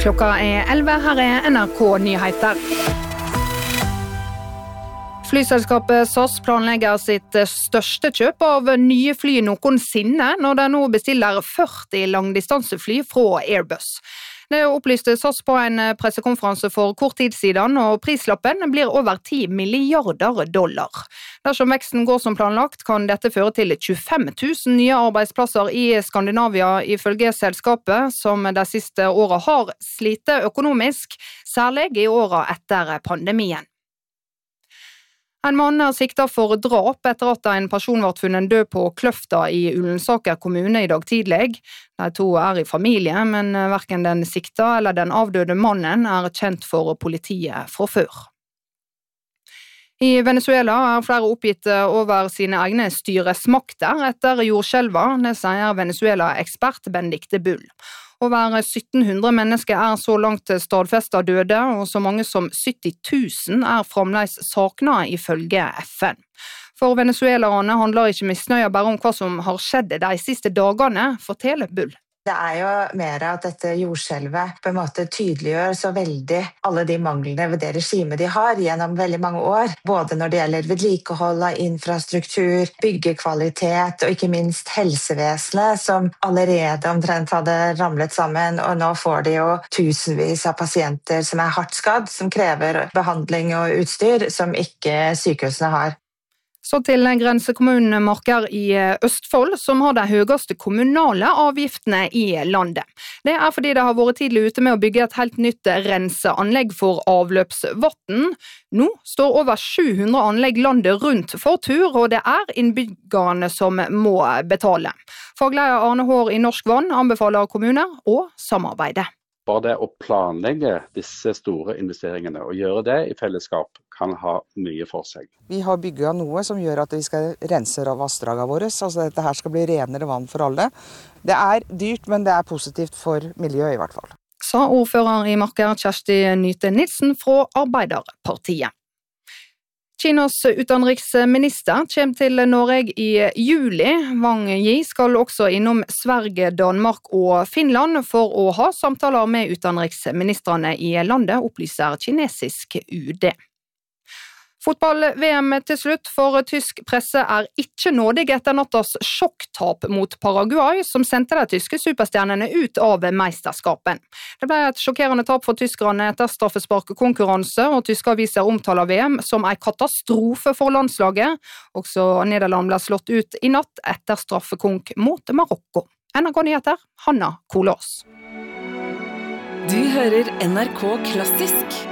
Klokka 11, her NRK Nyheter. Flyselskapet SAS planlegger sitt største kjøp av nye fly noensinne når de nå bestiller 40 langdistansefly fra Airbus. Det opplyste SAS på en pressekonferanse for kort tid siden, og prislappen blir over $10 milliarder. Dersom veksten går som planlagt, kan dette føre til 25 000 nye arbeidsplasser i Skandinavia, ifølge selskapet, som de siste årene har slitt økonomisk, særlig i årene etter pandemien. En mann siktet for drap etter at en person ble funnet død på Kløfta i Ullensaker kommune i dag tidlig. De to i familie, men hverken den sikta eller den avdøde mannen kjent for politiet fra før. I Venezuela flere oppgitt over sine egne styresmakter etter jordskjelva, det sier Venezuela-ekspert Benedicte Bull. Over 1700 mennesker så langt stadfestet døde, og så mange som 70 000 fremdeles savnet ifølge FN. For venezuelerne handler ikke misnøye bare om hva som har skjedd de siste dagene, forteller Bull. Det jo mer at dette jordskjelvet på en måte tydeliggjør så veldig alle de manglene ved det regimet de har gjennom veldig mange år. Både når det gjelder vedlikehold av infrastruktur, byggekvalitet og ikke minst helsevesenet som allerede omtrent hadde ramlet sammen. Og nå får de jo tusenvis av pasienter som hardt skadd, som krever behandling og utstyr som ikke sykehusene har. Så til grensekommunen Marker i Østfold, som har de høyeste kommunale avgiftene i landet. Det fordi det har vært tidlig ute med å bygge et helt nytt renseanlegg for avløpsvann. Nå står over 700 anlegg landet rundt for tur, og det innbyggerne som må betale. Fagleder Arne Haar i Norsk Vann anbefaler kommuner å samarbeide. Bare det å planlegge disse store investeringene og gjøre det i fellesskap kan ha mye for seg. Vi har bygget av som gjør at vi skal rense av vassdragene våre, altså dette her skal bli renere vann for alle. Det dyrt, men det positivt for miljøet i hvert fall. Sa ordfører i Marker Kjersti Nyte Nilsen fra Arbeiderpartiet. Kinas utenriksminister kommer til Norge i juli. Wang Yi skal også innom Sverige, Danmark og Finland for å ha samtaler med utenriksministrene i landet, opplyser kinesisk UD. Fotball-VM til slutt, for tysk presse ikke nådig etter nattas sjokktap mot Paraguay, som sendte de tyske superstjernene ut av meisterskapen. Det ble et sjokkerende tap for tyskerne etter straffesparkkonkurranse, og tyske aviser omtaler VM som en katastrofe for landslaget. Også Nederland ble slått ut i natt etter straffekonk mot Marokko. NRK Nyheter, Hanna Kolås. Du hører NRK Klassisk.